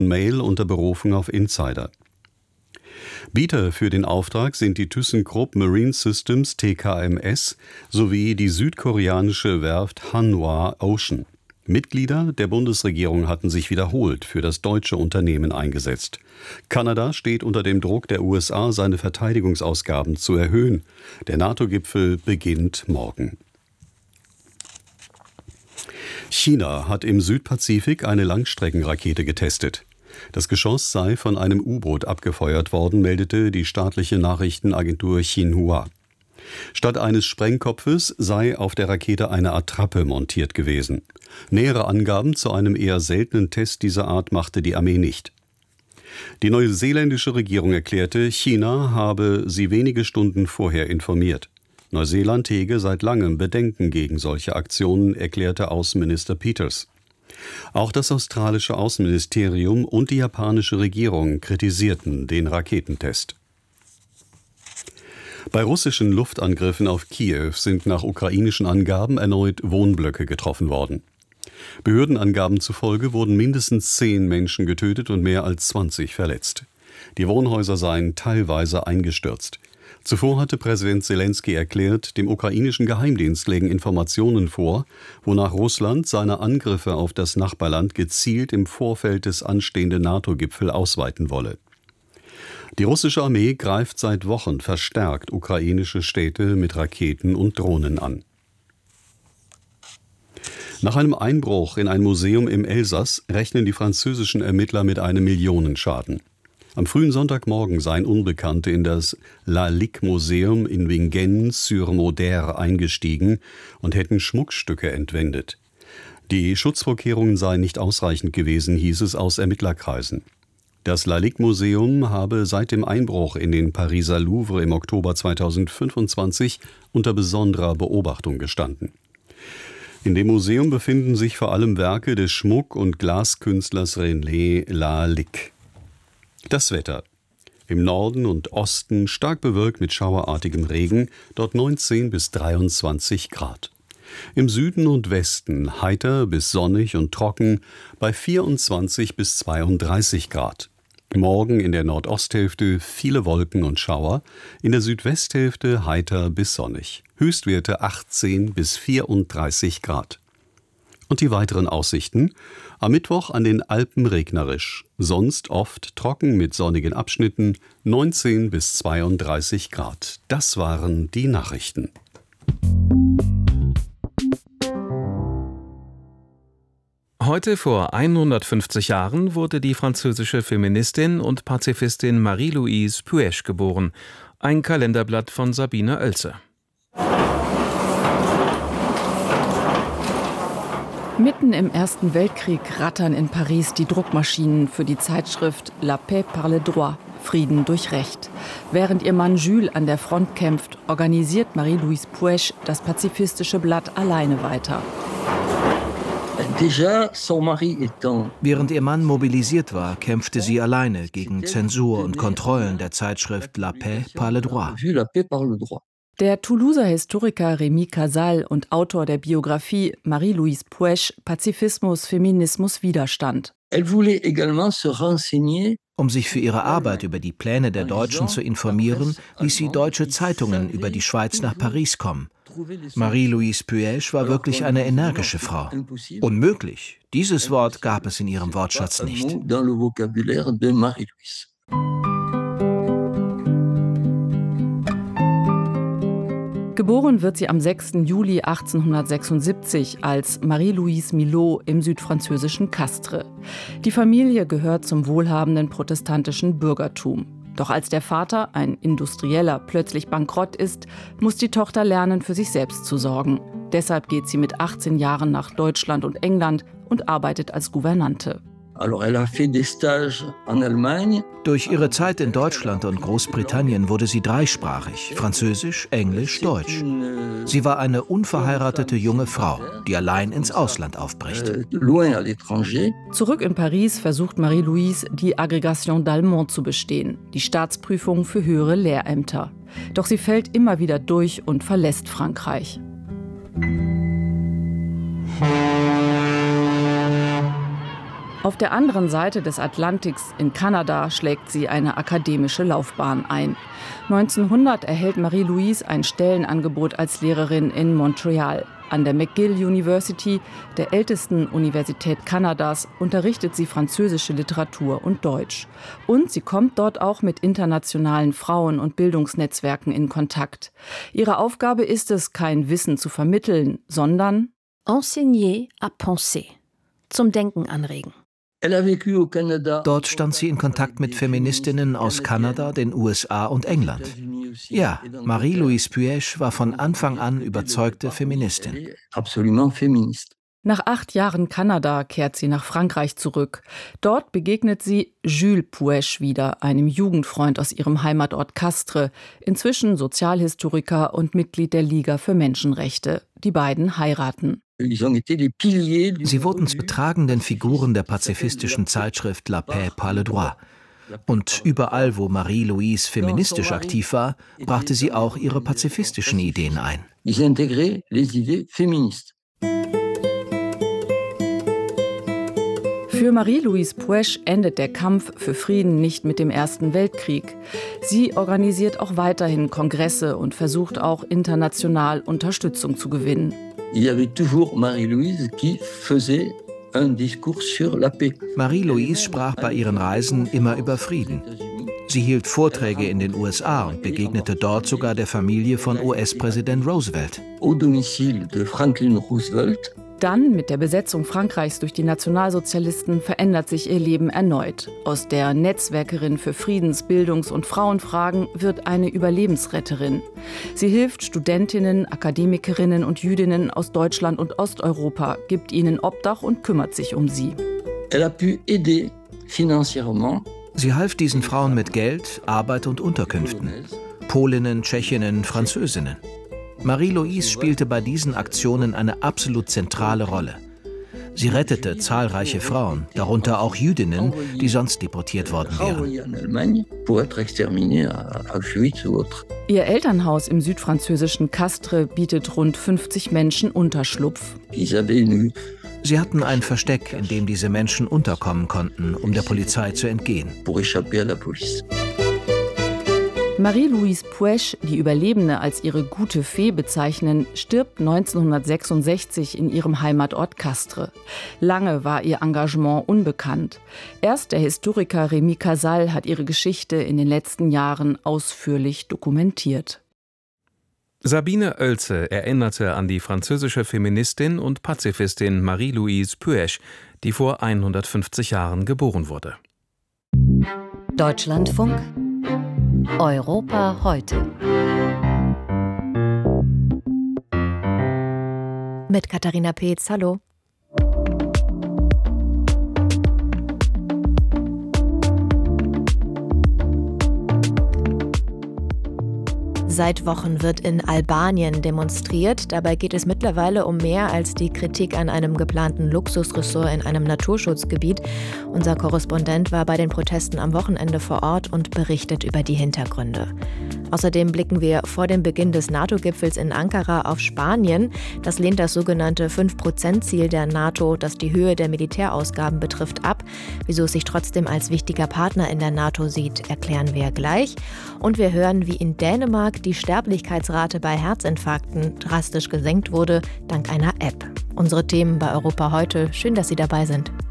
Mail unter Berufung auf Insider. Bieter für den Auftrag sind die ThyssenKrupp Marine Systems TKMS sowie die südkoreanische Werft Hanwha Ocean. Mitglieder der Bundesregierung hatten sich wiederholt für das deutsche Unternehmen eingesetzt. Kanada steht unter dem Druck der USA, seine Verteidigungsausgaben zu erhöhen. Der NATO-Gipfel beginnt morgen. China hat im Südpazifik eine Langstreckenrakete getestet. Das Geschoss sei von einem U-Boot abgefeuert worden, meldete die staatliche Nachrichtenagentur Xinhua. Statt eines Sprengkopfes sei auf der Rakete eine Attrappe montiert gewesen. Nähere Angaben zu einem eher seltenen Test dieser Art machte die Armee nicht. Die neuseeländische Regierung erklärte, China habe sie wenige Stunden vorher informiert. Neuseeland hege seit langem Bedenken gegen solche Aktionen, erklärte Außenminister Peters. Auch das australische Außenministerium und die japanische Regierung kritisierten den Raketentest. Bei russischen Luftangriffen auf Kiew sind nach ukrainischen Angaben erneut Wohnblöcke getroffen worden. Behördenangaben zufolge wurden mindestens 10 Menschen getötet und mehr als 20 verletzt. Die Wohnhäuser seien teilweise eingestürzt. Zuvor hatte Präsident Selenskyj erklärt, dem ukrainischen Geheimdienst lägen Informationen vor, wonach Russland seine Angriffe auf das Nachbarland gezielt im Vorfeld des anstehenden NATO-Gipfels ausweiten wolle. Die russische Armee greift seit Wochen verstärkt ukrainische Städte mit Raketen und Drohnen an. Nach einem Einbruch in ein Museum im Elsass rechnen die französischen Ermittler mit einem Millionenschaden. Am frühen Sonntagmorgen seien Unbekannte in das La Ligue-Museum in Vingennes-sur-Moder eingestiegen und hätten Schmuckstücke entwendet. Die Schutzvorkehrungen seien nicht ausreichend gewesen, hieß es aus Ermittlerkreisen. Das La Ligue-Museum habe seit dem Einbruch in den Pariser Louvre im Oktober 2025 unter besonderer Beobachtung gestanden. In dem Museum befinden sich vor allem Werke des Schmuck- und Glaskünstlers René Lalique. Das Wetter. Im Norden und Osten stark bewölkt mit schauerartigem Regen, dort 19 bis 23 Grad. Im Süden und Westen heiter bis sonnig und trocken bei 24 bis 32 Grad. Morgen in der Nordosthälfte viele Wolken und Schauer, in der Südwesthälfte heiter bis sonnig. Höchstwerte 18 bis 34 Grad. Und die weiteren Aussichten? Am Mittwoch an den Alpen regnerisch, sonst oft trocken mit sonnigen Abschnitten, 19 bis 32 Grad. Das waren die Nachrichten. Heute vor 150 Jahren wurde die französische Feministin und Pazifistin Marie-Louise Puech geboren. Ein Kalenderblatt von Sabine Oelze. Mitten im Ersten Weltkrieg rattern in Paris die Druckmaschinen für die Zeitschrift La Paix par le droit, Frieden durch Recht. Während ihr Mann Jules an der Front kämpft, organisiert Marie-Louise Puech das pazifistische Blatt alleine weiter. Während ihr Mann mobilisiert war, kämpfte sie alleine gegen Zensur und Kontrollen der Zeitschrift La Paix par le droit. Der Toulouser Historiker Rémi Casal und Autor der Biografie Marie-Louise Puech, Pazifismus, Feminismus, Widerstand. Um sich für ihre Arbeit über die Pläne der Deutschen zu informieren, ließ sie deutsche Zeitungen über die Schweiz nach Paris kommen. Marie-Louise Puech war wirklich eine energische Frau. Unmöglich, dieses Wort gab es in ihrem Wortschatz nicht. Geboren wird sie am 6. Juli 1876 als Marie-Louise Milot im südfranzösischen Castres. Die Familie gehört zum wohlhabenden protestantischen Bürgertum. Doch als der Vater, ein Industrieller, plötzlich bankrott ist, muss die Tochter lernen, für sich selbst zu sorgen. Deshalb geht sie mit 18 Jahren nach Deutschland und England und arbeitet als Gouvernante. Durch ihre Zeit in Deutschland und Großbritannien wurde sie dreisprachig: Französisch, Englisch, Deutsch. Sie war eine unverheiratete junge Frau, die allein ins Ausland aufbricht. Zurück in Paris versucht Marie-Louise, die Agrégation d'Allemand zu bestehen, die Staatsprüfung für höhere Lehrämter. Doch sie fällt immer wieder durch und verlässt Frankreich. Auf der anderen Seite des Atlantiks in Kanada schlägt sie eine akademische Laufbahn ein. 1900 erhält Marie-Louise ein Stellenangebot als Lehrerin in Montreal. An der McGill University, der ältesten Universität Kanadas, unterrichtet sie französische Literatur und Deutsch. Und sie kommt dort auch mit internationalen Frauen- und Bildungsnetzwerken in Kontakt. Ihre Aufgabe ist es, kein Wissen zu vermitteln, sondern enseigner à penser, zum Denken anregen. Dort stand sie in Kontakt mit Feministinnen aus Kanada, den USA und England. Ja, Marie-Louise Puech war von Anfang an überzeugte Feministin. Nach 8 Jahren Kanada kehrt sie nach Frankreich zurück. Dort begegnet sie Jules Puech wieder, einem Jugendfreund aus ihrem Heimatort Castres, inzwischen Sozialhistoriker und Mitglied der Liga für Menschenrechte. Die beiden heiraten. Sie wurden zu tragenden Figuren der pazifistischen Zeitschrift La Paix par le droit. Und überall, wo Marie-Louise feministisch aktiv war, brachte sie auch ihre pazifistischen Ideen ein. Für Marie-Louise Puech endet der Kampf für Frieden nicht mit dem Ersten Weltkrieg. Sie organisiert auch weiterhin Kongresse und versucht auch international Unterstützung zu gewinnen. Marie-Louise sprach bei ihren Reisen immer über Frieden. Sie hielt Vorträge in den USA und begegnete dort sogar der Familie von US-Präsident Roosevelt. Dann, mit der Besetzung Frankreichs durch die Nationalsozialisten, verändert sich ihr Leben erneut. Aus der Netzwerkerin für Friedens-, Bildungs- und Frauenfragen wird eine Überlebensretterin. Sie hilft Studentinnen, Akademikerinnen und Jüdinnen aus Deutschland und Osteuropa, gibt ihnen Obdach und kümmert sich um sie. Sie half diesen Frauen mit Geld, Arbeit und Unterkünften. Polinnen, Tschechinnen, Französinnen. Marie-Louise spielte bei diesen Aktionen eine absolut zentrale Rolle. Sie rettete zahlreiche Frauen, darunter auch Jüdinnen, die sonst deportiert worden wären. Ihr Elternhaus im südfranzösischen Castres bietet rund 50 Menschen Unterschlupf. Sie hatten ein Versteck, in dem diese Menschen unterkommen konnten, um der Polizei zu entgehen. Marie-Louise Puech, die Überlebende als ihre gute Fee bezeichnen, stirbt 1966 in ihrem Heimatort Castres. Lange war ihr Engagement unbekannt. Erst der Historiker Rémi Casal hat ihre Geschichte in den letzten Jahren ausführlich dokumentiert. Sabine Oelze erinnerte an die französische Feministin und Pazifistin Marie-Louise Puech, die vor 150 Jahren geboren wurde. Deutschlandfunk Europa heute. Mit Katharina Peetz, hallo. Seit Wochen wird in Albanien demonstriert. Dabei geht es mittlerweile um mehr als die Kritik an einem geplanten Luxusressort in einem Naturschutzgebiet. Unser Korrespondent war bei den Protesten am Wochenende vor Ort und berichtet über die Hintergründe. Außerdem blicken wir vor dem Beginn des NATO-Gipfels in Ankara auf Spanien. Das lehnt das sogenannte 5%-Ziel der NATO, das die Höhe der Militärausgaben betrifft, ab. Wieso es sich trotzdem als wichtiger Partner in der NATO sieht, erklären wir gleich. Und wir hören, wie in Dänemark die Sterblichkeitsrate bei Herzinfarkten drastisch gesenkt wurde, dank einer App. Unsere Themen bei Europa heute. Schön, dass Sie dabei sind.